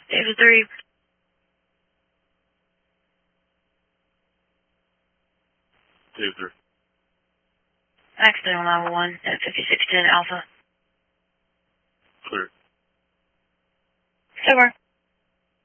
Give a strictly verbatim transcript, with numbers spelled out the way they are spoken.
David three. David three. Max Dale nine one one at fifty-six ten Alpha. Clear. Over.